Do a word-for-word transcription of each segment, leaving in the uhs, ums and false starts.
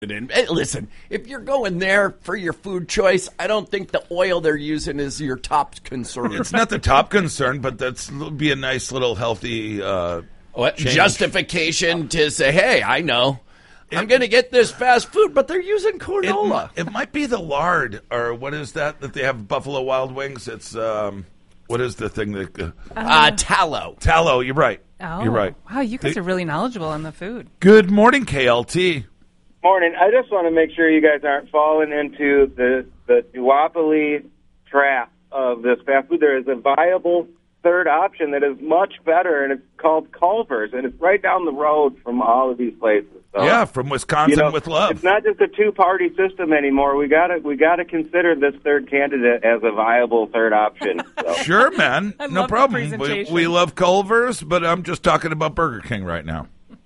And listen, if you're going there for your food choice, I don't think the oil they're using is your top concern. It's not the top concern, but that's be a nice little healthy uh, what, justification to say, hey, I know. It, I'm going to get this fast food, but they're using canola. It, it might be the lard, or what is that that they have Buffalo Wild Wings? It's, um, what is the thing that... Uh, uh, tallow. Tallow, you're right. Oh, you're right. Wow, you guys they, are really knowledgeable on the food. Good morning, K L T. Morning. I just want to make sure you guys aren't falling into the, the duopoly trap of this fast food. There is a viable third option that is much better, and it's called Culver's, and it's right down the road from all of these places. So, yeah, from Wisconsin you know, with love. It's not just a two-party system anymore. We got to we got to consider this third candidate as a viable third option. So. Sure, man. I no love problem. the We, presentation. we love Culver's, but I'm just talking about Burger King right now.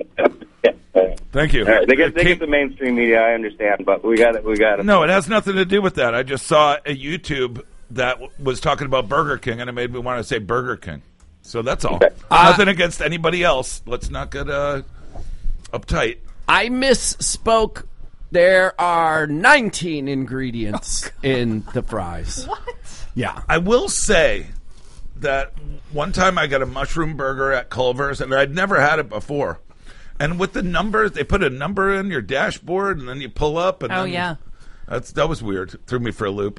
Thank you. All right, they get they get the mainstream media, I understand, but we got it. We got it. No, it has nothing to do with that. I just saw a YouTube that w- was talking about Burger King, and it made me want to say Burger King. So that's all. Okay. Uh, Nothing against anybody else. Let's not get uh, uptight. I misspoke. There are nineteen ingredients oh, in the fries. What? Yeah. I will say that one time I got a mushroom burger at Culver's, and I'd never had it before. And with the numbers, they put a number in your dashboard, and then you pull up. And oh, then yeah. That's, that was weird. It threw me for a loop.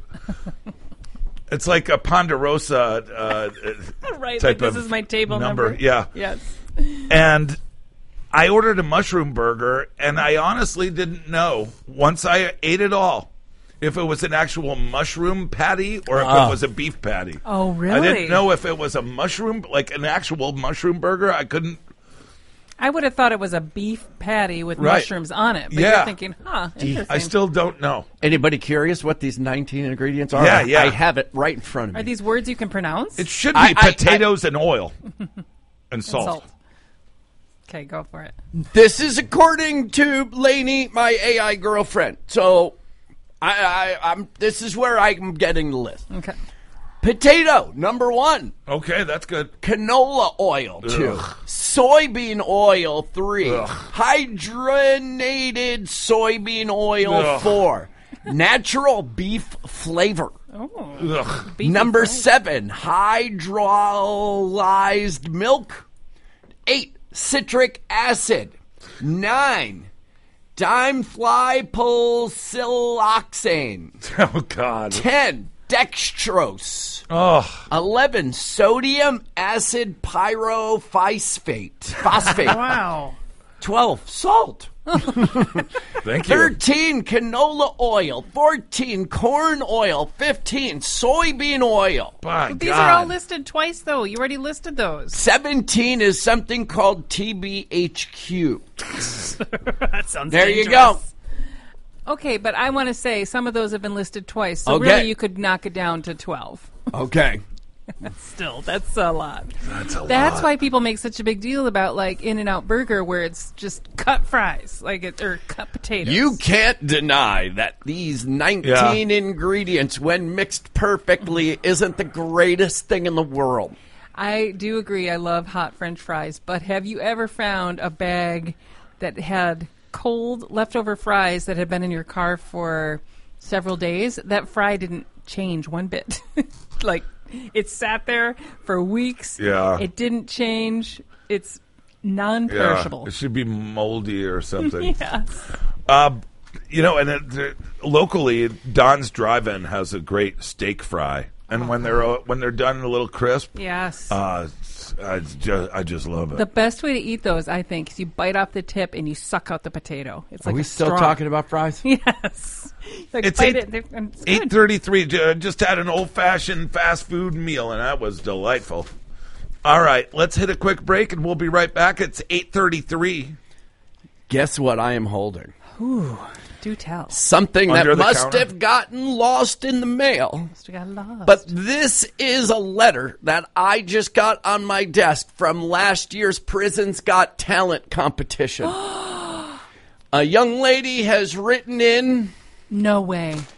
It's like a Ponderosa uh, right, type like of this is my table number. number. Yeah. Yes. And I ordered a mushroom burger, and I honestly didn't know, once I ate it all, if it was an actual mushroom patty or if Oh. it was a beef patty. Oh, really? I didn't know if it was a mushroom, like an actual mushroom burger. I couldn't. I would have thought it was a beef patty with Right. mushrooms on it. But Yeah. you're thinking, huh, interesting. I still don't know. Anybody curious what these nineteen ingredients are? Yeah, yeah. I have it right in front of me. Are these words you can pronounce? It should be I- I- potatoes and oil and And salt. salt. Okay, go for it. This is according to Lainey, my A I girlfriend. So, I, I, I'm. This is where I'm getting the list. Okay. Potato, number one. Okay, that's good. Canola oil, two. Ugh. Soybean oil, three. Ugh. Hydrogenated soybean oil, Ugh. four. Natural beef flavor. Oh. Ugh. Beefy Number fries. seven, hydrolyzed milk. Eight, citric acid. Nine, dimethylpolsiloxane. Oh, God. Ten, dextrose. Oh, eleven, sodium acid pyrophosphate. Phosphate. Wow. twelve, salt. thank you. thirteen, canola oil. fourteen, corn oil. fifteen, soybean oil. My These God. are all listed twice, though. You already listed those. seventeen is something called T B H Q. That sounds There you dangerous. go. Okay, but I want to say some of those have been listed twice, so Okay. really you could knock it down to twelve. Okay. Still, that's a lot. That's a That's lot. why people make such a big deal about like In-N-Out Burger, where it's just cut fries, like it, or cut potatoes. You can't deny that these nineteen ingredients, when mixed perfectly, isn't the greatest thing in the world. I do agree. I love hot French fries, but have you ever found a bag that had cold leftover fries that had been in your car for several days? That fry didn't change one bit. Like, it sat there for weeks. Yeah. It didn't change. It's Yeah, non-perishable. it should be moldy or something. Yes. Um, you know, and it, the- locally, Don's Drive-In has a great steak fry, and when they're uh, when they're done a little crisp, Yes. uh, I just I just love it. The best way to eat those, I think, is you bite off the tip and you suck out the potato. It's Are like we a still straw. talking about fries? Yes. Like It's bite eight- it, they're- and it's Eight good. thirty-three. Uh, just had an old-fashioned fast food meal, and that was delightful. All right, let's hit a quick break, and we'll be right back. It's eight thirty-three. Guess what I am holding? Ooh, do tell. Something Under that the must counter? have gotten lost in the mail. Must have got lost. But this is a letter that I just got on my desk from last year's Prison's Got Talent competition. A young lady has written in no way.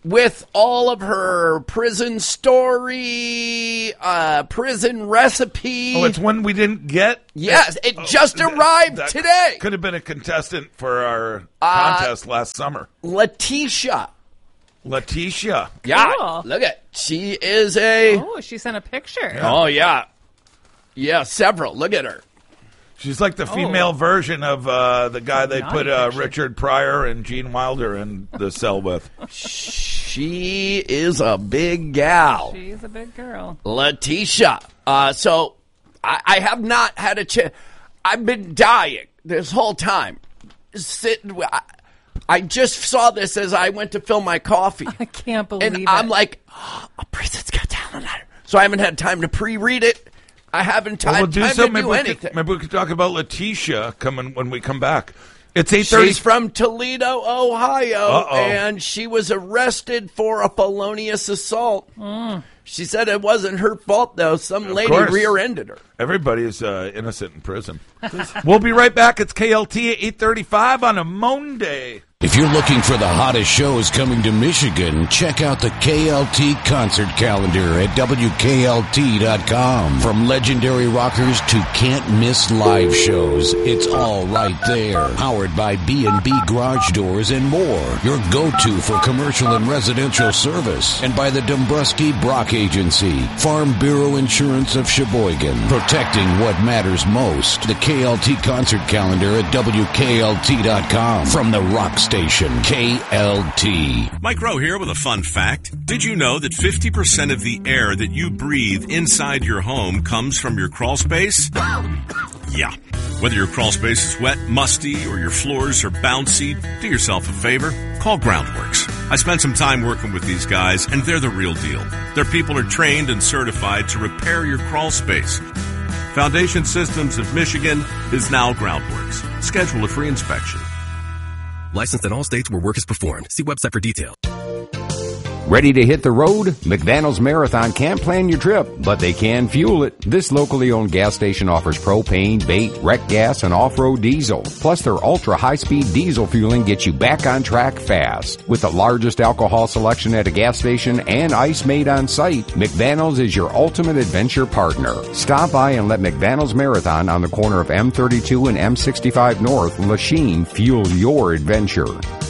with all of her prison story, uh, prison recipe. Oh, it's one we didn't get? Yes, it oh, just that, arrived that today. Could have been a contestant for our Uh, contest last summer. Letitia. Letitia. Yeah, Cool. look at she is a. Oh, she sent a picture. Oh yeah, yeah, several. Look at her. She's like the female Oh. version of uh, the guy they Naughty put uh, picture. Richard Pryor and Gene Wilder in the cell with. She is a big gal, She's a big girl. Letitia. Uh, so I, I have not had a chance. I've been dying this whole time. Sitting. I, I just saw this as I went to fill my coffee. I can't believe And it. I'm like, oh, a prison's got talent on her. So I haven't had time to pre-read it. I haven't Well, had we'll do time so. to Maybe do we, anything. could, maybe we could talk about Letitia coming when we come back. It's eight thirty. She's from Toledo, Ohio, Uh-oh. and she was arrested for a felonious assault. She said it wasn't her fault, though. Some lady course. rear-ended her. Everybody's uh, innocent in prison. We'll be right back. It's K L T eight thirty-five on a Monday. If you're looking for the hottest shows coming to Michigan, check out the K L T concert calendar at W K L T dot com. From legendary rockers to can't-miss live shows, it's all right there. Powered by B and B Garage Doors and more, your go-to for commercial and residential service. And by the Dombrowski Brock Agency, Farm Bureau Insurance of Sheboygan, protecting what matters most. The K L T concert calendar at W K L T dot com. From the rock station, K L T. Mike Rowe here with a fun fact. Did you know that fifty percent of the air that you breathe inside your home comes from your crawl space? Yeah. Whether your crawl space is wet, musty, or your floors are bouncy, do yourself a favor. Call Groundworks. I spent some time working with these guys, and they're the real deal. Their people are trained and certified to repair your crawl space. Foundation Systems of Michigan is now Groundworks. Schedule a free inspection. Licensed in all states where work is performed. See website for details. Ready to hit the road? McDaniels Marathon can't plan your trip, but they can fuel it. This locally owned gas station offers propane, bait, wreck gas, and off-road diesel. Plus, their ultra-high-speed diesel fueling gets you back on track fast. With the largest alcohol selection at a gas station and ice made on site, McDaniels is your ultimate adventure partner. Stop by and let McDaniels Marathon on the corner of M thirty-two and M sixty-five North, Lachine, fuel your adventure.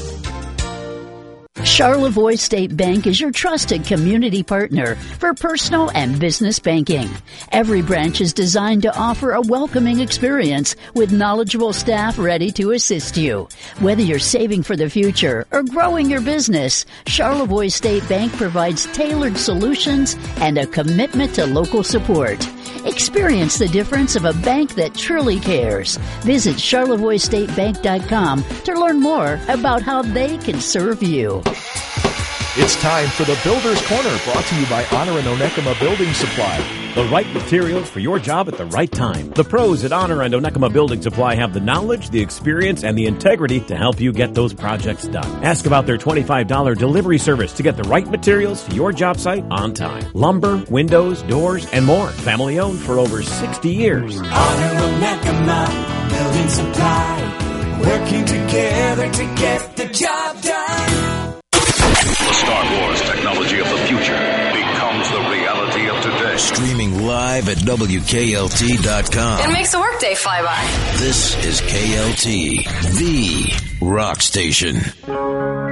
Charlevoix State Bank is your trusted community partner for personal and business banking. Every branch is designed to offer a welcoming experience with knowledgeable staff ready to assist you. Whether you're saving for the future or growing your business, Charlevoix State Bank provides tailored solutions and a commitment to local support. Experience the difference of a bank that truly cares. Visit charlevoix state bank dot com to learn more about how they can serve you. It's time for the Builder's Corner, brought to you by Honor and Onekama Building Supply. The right materials for your job at the right time. The pros at Honor and Onekama Building Supply have the knowledge, the experience, and the integrity to help you get those projects done. Ask about their twenty-five dollars delivery service to get the right materials to your job site on time. Lumber, windows, doors, and more. Family owned for over sixty years. Honor Onekama Building Supply. Working together to get the job done. The Star Wars technology of the future becomes the reality of today. Streaming live at W K L T dot com. It makes the workday fly by. This is K L T, the rock station.